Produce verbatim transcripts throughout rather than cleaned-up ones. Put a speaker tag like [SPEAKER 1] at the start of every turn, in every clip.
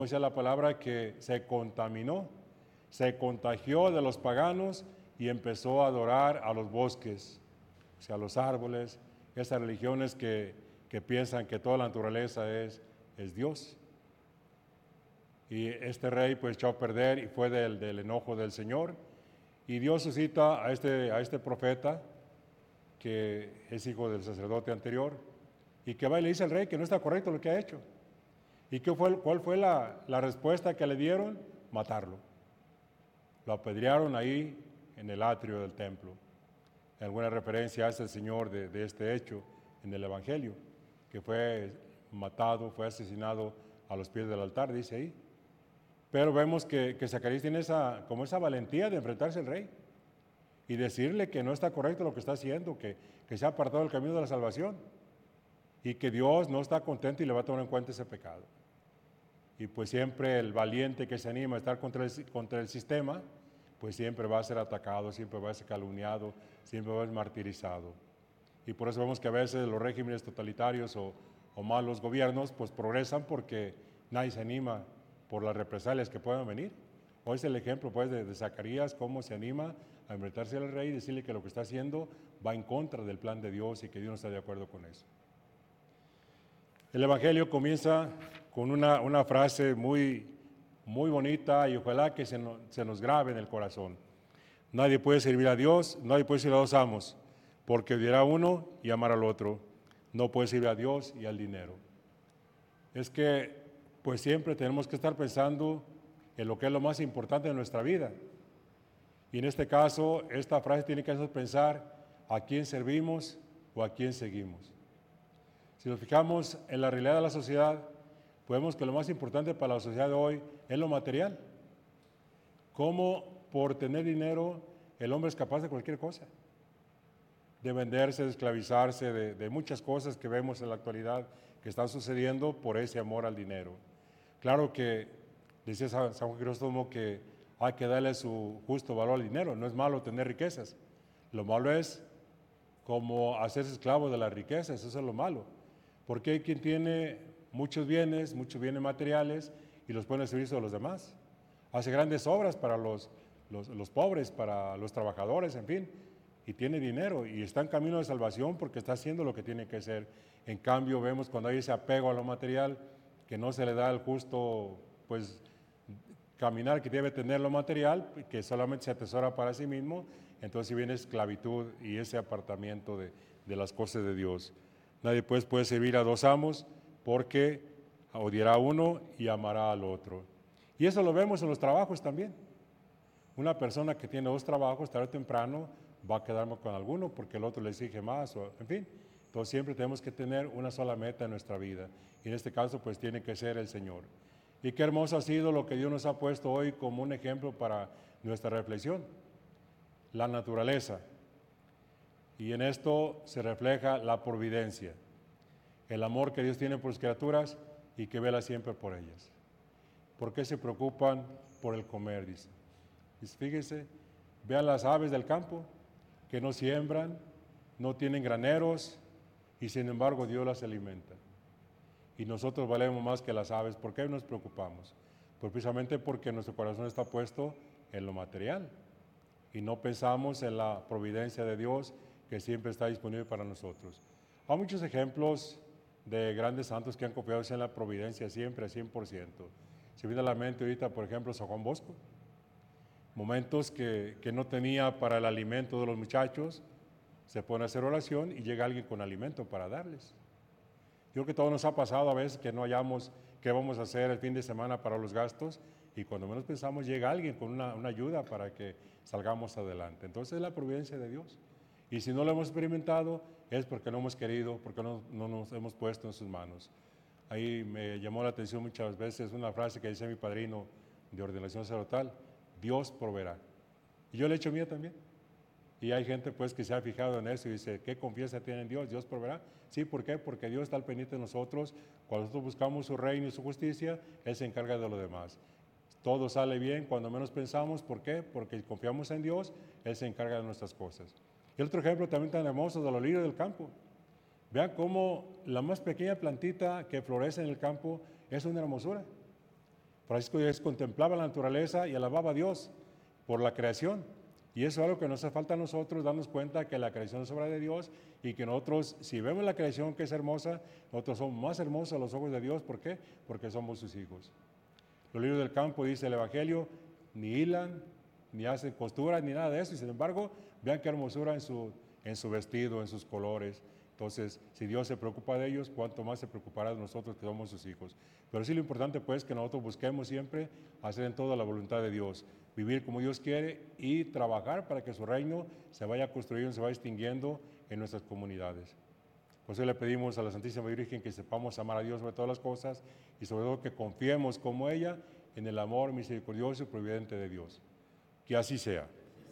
[SPEAKER 1] Dice la palabra que se contaminó, se contagió de los paganos y empezó a adorar a los bosques, o sea, a los árboles, esas religiones que, que piensan que toda la naturaleza es, es Dios. Y este rey pues echó a perder y fue del, del enojo del Señor. Y Dios suscita a este, a este profeta, que es hijo del sacerdote anterior, y que va y le dice al rey que no está correcto lo que ha hecho. ¿Y qué fue, cuál fue la, la respuesta que le dieron? Matarlo. Lo apedrearon ahí en el atrio del templo. Alguna referencia hace el Señor de, de este hecho en el Evangelio, que fue matado, fue asesinado a los pies del altar, dice ahí. Pero vemos que, que Zacarías tiene esa, como esa valentía de enfrentarse al rey y decirle que no está correcto lo que está haciendo, que, que se ha apartado del camino de la salvación y que Dios no está contento y le va a tomar en cuenta ese pecado. Y pues siempre el valiente que se anima a estar contra el, contra el sistema, pues siempre va a ser atacado, siempre va a ser calumniado, siempre va a ser martirizado. Y por eso vemos que a veces los regímenes totalitarios o, o malos gobiernos pues progresan porque nadie se anima por las represalias que puedan venir. Hoy es el ejemplo pues de, de Zacarías, cómo se anima a enfrentarse al rey y decirle que lo que está haciendo va en contra del plan de Dios y que Dios no está de acuerdo con eso. El Evangelio comienza con una, una frase muy, muy bonita y ojalá que se, no, se nos grabe en el corazón. Nadie puede servir a Dios, nadie puede servir a dos amos, porque odiará a uno y amar al otro. No puede servir a Dios y al dinero. Es que pues siempre tenemos que estar pensando en lo que es lo más importante de nuestra vida. Y en este caso, esta frase tiene que hacernos pensar a quién servimos o a quién seguimos. Si nos fijamos en la realidad de la sociedad, vemos que lo más importante para la sociedad de hoy es lo material. Cómo por tener dinero el hombre es capaz de cualquier cosa, de venderse, de esclavizarse, de, de muchas cosas que vemos en la actualidad que están sucediendo por ese amor al dinero. Claro que decía San Juan Crisóstomo que hay que darle su justo valor al dinero, no es malo tener riquezas, lo malo es como hacerse esclavo de las riquezas, eso es lo malo. Porque hay quien tiene muchos bienes, muchos bienes materiales y los pone al servicio de los demás. Hace grandes obras para los, los, los pobres, para los trabajadores, en fin, y tiene dinero y está en camino de salvación porque está haciendo lo que tiene que hacer. En cambio, vemos cuando hay ese apego a lo material, que no se le da el justo, pues, caminar que debe tener lo material, que solamente se atesora para sí mismo, entonces viene esclavitud y ese apartamiento de, de las cosas de Dios. Nadie pues puede servir a dos amos porque odiará a uno y amará al otro. Y eso lo vemos en los trabajos también. Una persona que tiene dos trabajos, tarde o temprano, va a quedarme con alguno porque el otro le exige más, o, en fin. Entonces siempre tenemos que tener una sola meta en nuestra vida. Y en este caso pues tiene que ser el Señor. Y qué hermoso ha sido lo que Dios nos ha puesto hoy como un ejemplo para nuestra reflexión. La naturaleza. Y en esto se refleja la providencia, el amor que Dios tiene por sus criaturas y que vela siempre por ellas. ¿Por qué se preocupan por el comer? Dice. Dice, fíjense, vean las aves del campo que no siembran, no tienen graneros y sin embargo Dios las alimenta. Y nosotros valemos más que las aves. ¿Por qué nos preocupamos? Pues precisamente porque nuestro corazón está puesto en lo material y no pensamos en la providencia de Dios que siempre está disponible para nosotros. Hay muchos ejemplos de grandes santos que han confiado en la providencia siempre, al cien por ciento. Se viene a la mente ahorita, por ejemplo, San Juan Bosco. Momentos que, que no tenía para el alimento de los muchachos, se pone a hacer oración y llega alguien con alimento para darles. Yo creo que todo nos ha pasado a veces que no hallamos qué vamos a hacer el fin de semana para los gastos y cuando menos pensamos llega alguien con una, una ayuda para que salgamos adelante. Entonces es la providencia de Dios. Y si no lo hemos experimentado es porque no hemos querido, porque no, no nos hemos puesto en sus manos. Ahí me llamó la atención muchas veces una frase que dice mi padrino de ordenación sacerdotal, Dios proveerá. Y yo le he hecho mía también. Y hay gente pues que se ha fijado en eso y dice, ¿qué confianza tiene en Dios? ¿Dios proveerá? Sí, ¿por qué? Porque Dios está al pendiente de nosotros. Cuando nosotros buscamos su reino y su justicia, Él se encarga de lo demás. Todo sale bien cuando menos pensamos. ¿Por qué? Porque confiamos en Dios, Él se encarga de nuestras cosas. Y otro ejemplo también tan hermoso de los lirios del campo. Vean cómo la más pequeña plantita que florece en el campo es una hermosura. Francisco de Asís contemplaba la naturaleza y alababa a Dios por la creación. Y eso es algo que nos hace falta a nosotros, darnos cuenta que la creación es obra de Dios y que nosotros, si vemos la creación que es hermosa, nosotros somos más hermosos a los ojos de Dios. ¿Por qué? Porque somos sus hijos. Los libros del campo, dice el Evangelio, ni hilan, ni hacen costuras, ni nada de eso. Y sin embargo, vean qué hermosura en su, en su vestido, en sus colores. Entonces, si Dios se preocupa de ellos, ¿cuánto más se preocupará de nosotros que somos sus hijos? Pero sí lo importante pues que nosotros busquemos siempre hacer en todo la voluntad de Dios, vivir como Dios quiere y trabajar para que su reino se vaya construyendo, se vaya extinguiendo en nuestras comunidades. Por eso le pedimos a la Santísima Virgen que sepamos amar a Dios sobre todas las cosas y sobre todo que confiemos como ella en el amor misericordioso y providente de Dios. Que así sea.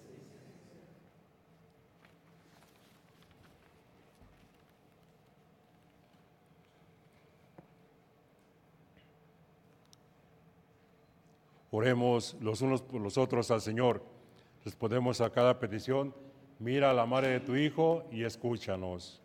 [SPEAKER 1] Oremos los unos por los otros al Señor. Respondemos a cada petición. Mira a la madre de tu Hijo y escúchanos.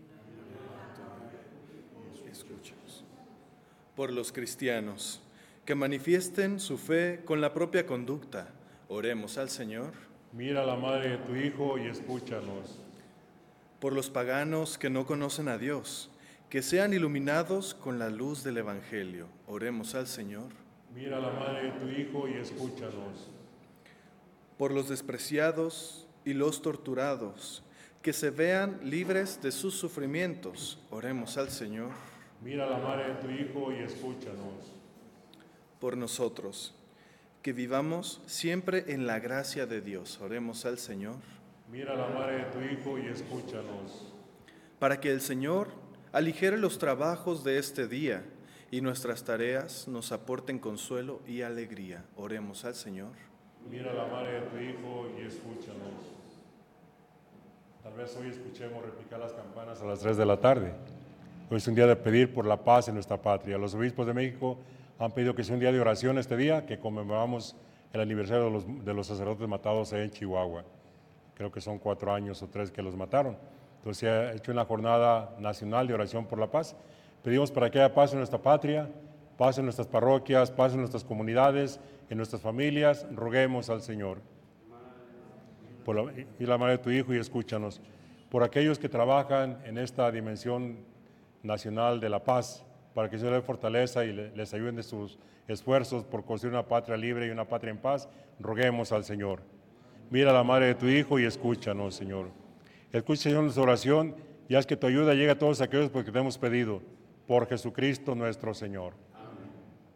[SPEAKER 2] Escúchanos. Por los cristianos, que manifiesten su fe con la propia conducta. Oremos al Señor.
[SPEAKER 1] Mira a la madre de tu Hijo y escúchanos.
[SPEAKER 2] Por los paganos que no conocen a Dios, que sean iluminados con la luz del Evangelio. Oremos al Señor.
[SPEAKER 1] Mira a la madre de tu Hijo y escúchanos.
[SPEAKER 2] Por los despreciados y los torturados, que se vean libres de sus sufrimientos. Oremos al Señor.
[SPEAKER 1] Mira a la madre de tu Hijo y escúchanos.
[SPEAKER 2] Por nosotros, que vivamos siempre en la gracia de Dios. Oremos al Señor.
[SPEAKER 1] Mira a la madre de tu Hijo y escúchanos.
[SPEAKER 2] Para que el Señor aligere los trabajos de este día y nuestras tareas nos aporten consuelo y alegría. Oremos al Señor.
[SPEAKER 1] Mira a la madre de tu Hijo y escúchanos. Tal vez hoy escuchemos repicar las campanas a las tres de la tarde. Hoy es un día de pedir por la paz en nuestra patria. Los obispos de México han pedido que sea un día de oración este día, que conmemoramos el aniversario de los, de los sacerdotes matados en Chihuahua. Creo que son cuatro años o tres que los mataron. Entonces se ha hecho una jornada nacional de oración por la paz. Pedimos para que haya paz en nuestra patria, paz en nuestras parroquias, paz en nuestras comunidades, en nuestras familias. Roguemos al Señor. Por la, y la madre de tu Hijo y escúchanos. Por aquellos que trabajan en esta dimensión nacional de la paz, para que el Señor les dé fortaleza y les ayude en sus esfuerzos por construir una patria libre y una patria en paz, roguemos al Señor. Mira a la madre de tu Hijo y escúchanos, Señor. Escucha, Señor, nuestra oración y haz que tu ayuda llegue a todos aquellos porque te hemos pedido. Por Jesucristo nuestro Señor.